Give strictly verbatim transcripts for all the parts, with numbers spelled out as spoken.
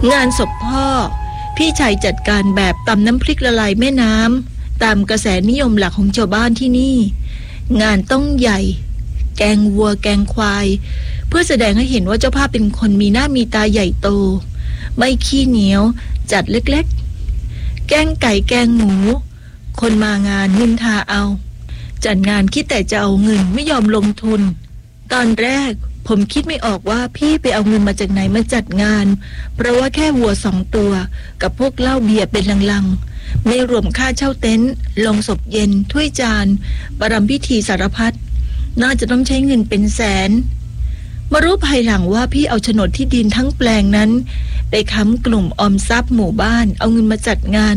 งานศพพ่อพี่ชายจัดการแบบตำน้ำพริกละลายแม่น้ำตามกระแสนิยมหลักของชาวบ้านที่นี่งานต้องใหญ่แกงวัวแกงควายเพื่อแสดงให้เห็นว่าเจ้าภาพเป็นคนมีหน้ามีตาใหญ่โตไม่ขี้เหนียวจัดเล็กๆแกงไก่แกงหมูคนมางานนินทาเอาจัดงานคิดแต่จะเอาเงินไม่ยอมลงทุนตอนแรกผมคิดไม่ออกว่าพี่ไปเอาเงินมาจากไหนมาจัดงานเพราะว่าแค่วัวสองตัวกับพวกเหล้าเบียร์เป็นลังๆไม่รวมค่าเช่าเต็นท์ลงศพเย็นถ้วยจานประรำพิธีสารพัดน่าจะต้องใช้เงินเป็นแสนมารู้ภายหลังว่าพี่เอาโฉนดที่ดินทั้งแปลงนั้นไปค้ำกลุ่มออมทรัพย์หมู่บ้านเอาเงินมาจัดงาน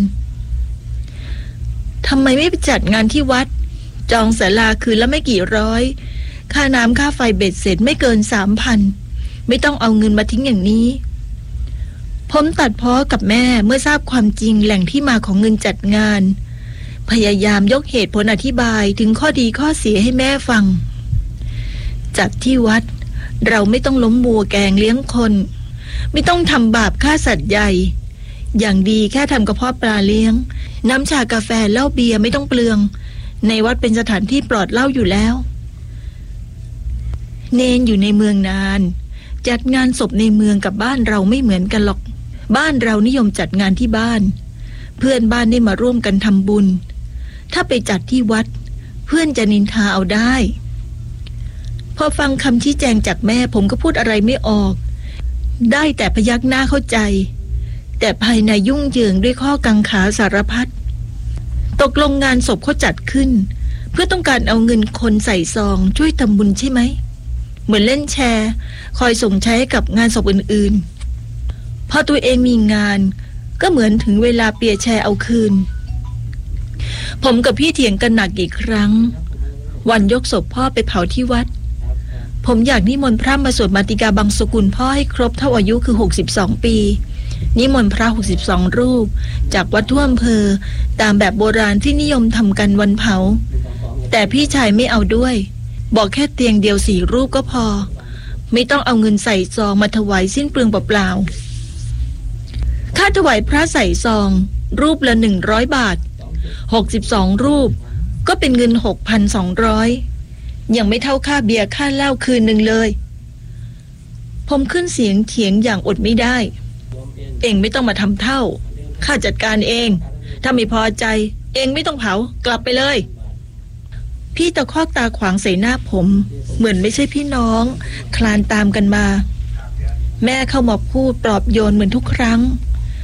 ทำไมไม่ไปจัดงานที่วัดจองศาลาคืนละไม่กี่ร้อยค่าน้ำค่าไฟเบ็ดเสร็จไม่เกินสามพันไม่ต้องเอาเงินมาทิ้งอย่างนี้ผมตัดพ้อกับแม่เมื่อทราบความจริงแหล่งที่มาของเงินจัดงานพยายามยกเหตุผลอธิบายถึงข้อดีข้อเสียให้แม่ฟังจัดที่วัดเราไม่ต้องล้มวัวแกงเลี้ยงคนไม่ต้องทำบาปฆ่าสัตว์ใหญ่อย่างดีแค่ทำกระเพาะปลาเลี้ยงน้ำชากาแฟเหล้าเบียร์ไม่ต้องเปลืองในวัดเป็นสถานที่ปลอดเหล้าอยู่แล้วเนนอยู่ในเมืองนานจัดงานศพในเมืองกับบ้านเราไม่เหมือนกันหรอกบ้านเรานิยมจัดงานที่บ้านเพื่อนบ้านได้มาร่วมกันทำบุญถ้าไปจัดที่วัดเพื่อนจะนินทาเอาได้พอฟังคำชี้แจงจากแม่ผมก็พูดอะไรไม่ออกได้แต่พยักหน้าเข้าใจแต่ภายในยุ่งเหยิงด้วยข้อกังขาสารพัดตกลงงานศพเขาจัดขึ้นเพื่อต้องการเอาเงินคนใส่ซองช่วยทำบุญใช่ไหมเหมือนเล่นแชร์คอยส่งใช้กับงานศพอื่นๆพอตัวเองมีงานก็เหมือนถึงเวลาเปียแชร์เอาคืนผมกับพี่เถียงกันหนักอีกครั้งวันยกศพพ่อไปเผาที่วัดผมอยากนิมนต์พระมาสวดมาติกาบังสกุลพ่อให้ครบเท่าอายุคือหกสิบสองปีนิมนต์พระหกสิบสองรูปจากวัดทั่วอำเภอตามแบบโบราณที่นิยมทำกันวันเผาแต่พี่ชายไม่เอาด้วยบอกแค่เตียงเดียวสี่รูปก็พอไม่ต้องเอาเงินใส่ซองมาถวายสิ้นเปลืองเปล่าๆค่าถวายพระใส่ซองรูปละหนึ่งร้อยบาทหกสิบสองรูปก็เป็นเงิน หกพันสองร้อย ยังไม่เท่าค่าเบียร์ค่าเหล้าคืนหนึ่งเลยผมขึ้นเสียงเถียงอย่างอดไม่ได้เองไม่ต้องมาทำเท่าข้าจัดการเองถ้าไม่พอใจเองไม่ต้องเผากลับไปเลยพี่ตะคอกตาขวางใส่หน้าผมเหมือนไม่ใช่พี่น้องคลานตามกันมาแม่เข้ามาพูดปลอบโยนเหมือนทุกครั้ง